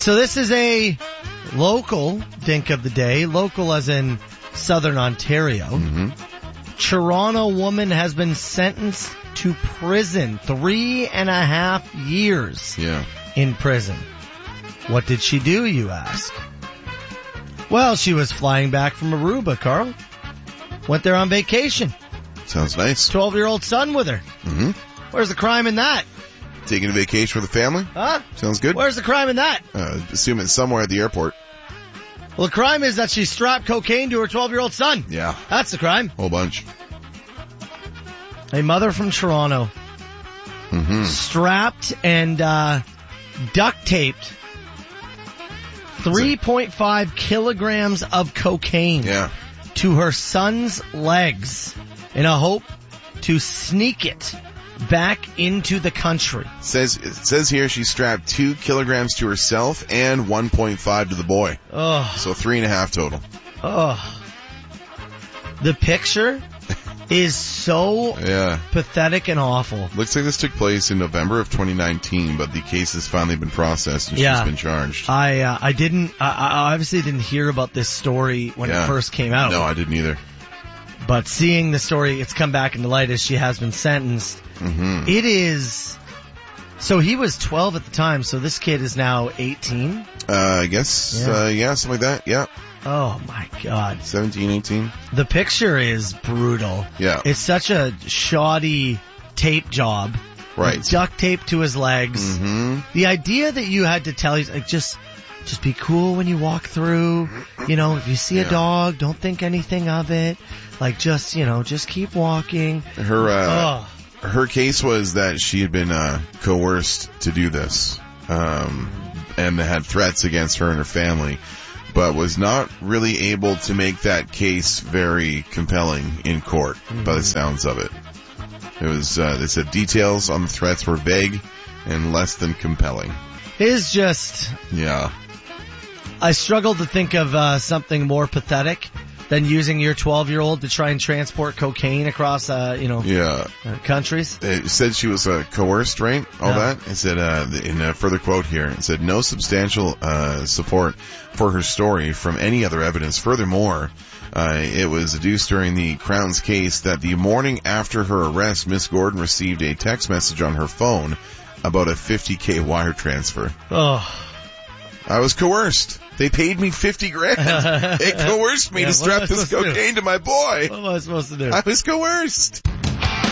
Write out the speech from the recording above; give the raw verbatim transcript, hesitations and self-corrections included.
So this is a local dink of the day. Local as in Southern Ontario. Mm-hmm. Toronto woman has been sentenced to prison. Three and a half years Yeah. in prison. What did she do, you ask? Well, she was flying back from Aruba, Carl. Went there on vacation. Sounds nice. twelve-year-old son with her. Mm-hmm. Where's the crime in that? Taking a vacation with the family? Huh? Sounds good. Where's the crime in that? Uh, assume it's somewhere at the airport. Well, the crime is that she strapped cocaine to her twelve-year-old son. Yeah. That's the crime. Whole bunch. A mother from Toronto Mm-hmm. strapped and uh, duct taped three point five kilograms of cocaine Yeah. to her son's legs in a hope to sneak it back into the country. Says it says here she strapped two kilograms to herself and one point five to the boy. Oh, So three and a half total. oh. The picture is so Yeah. pathetic and awful. Looks like this took place in November of twenty nineteen, but the case has finally been processed and Yeah. she's been charged. I uh, I didn't I, I obviously didn't hear about this story when Yeah. it first came out. No, I didn't either. But seeing the story, it's come back into light as she has been sentenced. Mm-hmm. It is. So he was twelve at the time. So this kid is now eighteen. Uh, I guess, Yeah. uh, yeah, something like that. Yeah. Oh my God. seventeen, eighteen. The picture is brutal. Yeah. It's such a shoddy tape job. Right. Duct tape to his legs. Mm-hmm. The idea that you had to tell you, like, just, just be cool when you walk through. You know, if you see Yeah. a dog, don't think anything of it. Like, just, you know, just keep walking. Her, uh, Oh. her case was that she had been, uh, coerced to do this. Um, and had threats against her and her family, but was not really able to make that case very compelling in court, mm-hmm. by the sounds of it. It was, uh, they said details on the threats were vague and less than compelling. It's just, Yeah. I struggle to think of uh, something more pathetic than using your twelve-year-old to try and transport cocaine across, uh, you know, Yeah. uh, countries. It said she was uh, coerced, right? All Yeah. that. It said, uh, in a further quote here, it said no substantial, uh, support for her story from any other evidence. Furthermore, uh, it was adduced during the Crown's case that the morning after her arrest, Miss Gordon received a text message on her phone about a fifty K wire transfer. Oh. I was coerced. They paid me fifty grand. They coerced me Yeah, to what strap am I this supposed to do? cocaine to my boy. What am I supposed to do? I was coerced.